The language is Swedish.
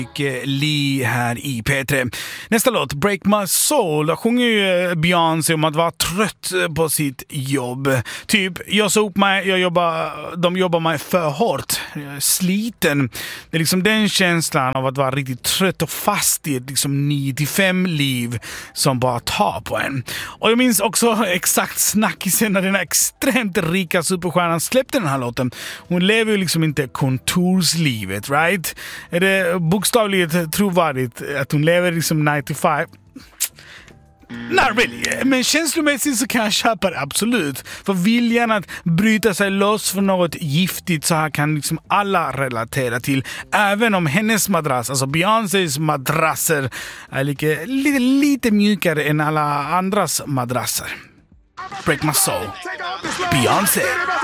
Lee här i P3. Nästa låt, Break My Soul. Där sjunger ju Beyoncé om att vara trött på sitt jobb. Typ, jag sa upp mig, de jobbar mig för hårt. Jag är sliten. Det är liksom den känslan av att vara riktigt trött och fast i ett liksom 9-5 liv som bara tar på en. Och jag minns också exakt snackisen när den här extremt rika superstjärnan släppte den här låten. Hon lever ju liksom inte kontorslivet, right? Är det bokstavligt trovärdigt att hon lever liksom 9-5? Not really. Men känslomässigt så kan jag köpa det absolut. För viljan att bryta sig loss från något giftigt så här kan liksom alla relatera till. Även om hennes madrass, alltså Beyoncés madrasser, är lite mjukare än alla andras madrasser. Break My Soul. Beyoncé.